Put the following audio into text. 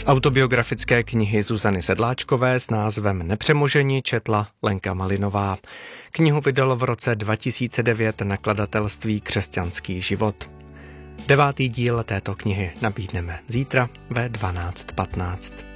Autobiografické knihy Zuzany Sedláčkové s názvem Nepřemožení četla Lenka Malinová. Knihu vydalo v roce 2009 nakladatelství Křesťanský život. 9. díl této knihy nabídneme zítra ve 12:15.